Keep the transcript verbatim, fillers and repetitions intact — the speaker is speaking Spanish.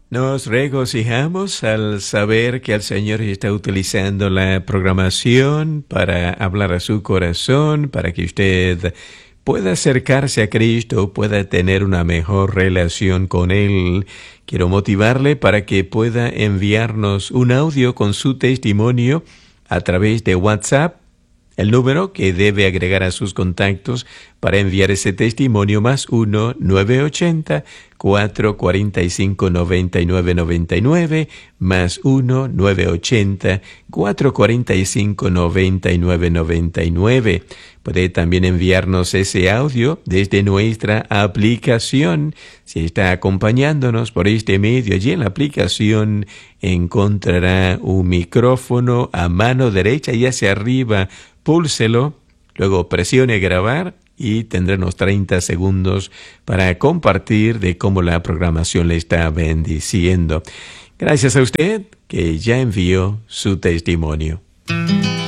Nos regocijamos al saber que el Señor está utilizando la programación para hablar a su corazón, para que usted pueda acercarse a Cristo, pueda tener una mejor relación con Él. Quiero motivarle para que pueda enviarnos un audio con su testimonio a través de WhatsApp. El número que debe agregar a sus contactos para enviar ese testimonio más uno nueve ocho cero, cuatro cuatro cinco, nueve nueve nueve nueve más uno nueve ocho cero, cuatro cuatro cinco, nueve nueve nueve nueve. Puede también enviarnos ese audio desde nuestra aplicación. Si está acompañándonos por este medio, allí en la aplicación encontrará un micrófono a mano derecha y hacia arriba. Púlselo, luego presione grabar y tendrá unos treinta segundos para compartir de cómo la programación le está bendiciendo. Gracias a usted que ya envió su testimonio.